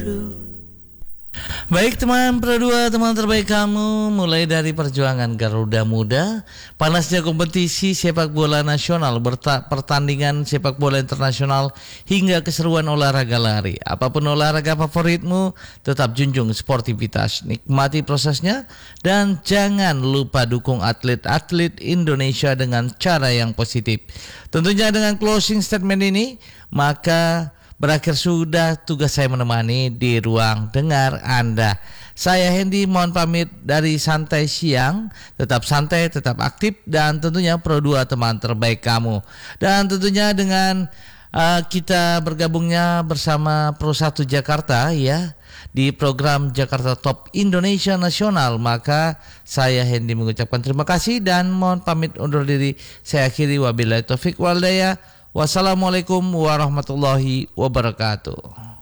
Baik teman Pro2, teman terbaik kamu, mulai dari perjuangan Garuda Muda, panasnya kompetisi sepak bola nasional, pertandingan sepak bola internasional, hingga keseruan olahraga lari. Apapun olahraga favoritmu, tetap junjung sportivitas, nikmati prosesnya, dan jangan lupa dukung atlet-atlet Indonesia dengan cara yang positif. Tentunya dengan closing statement ini, maka berakhir sudah tugas saya menemani di ruang dengar Anda. Saya Hendy, mohon pamit dari Santai Siang. Tetap santai, tetap aktif, dan tentunya Pro2 teman terbaik kamu. Dan tentunya dengan kita bergabungnya bersama Pro1 Jakarta ya di program Jakarta Top Indonesia Nasional, maka saya Hendy mengucapkan terima kasih dan mohon pamit undur diri. Saya akhiri, wabillahi taufik wal hidayah. Wassalamualaikum warahmatullahi wabarakatuh.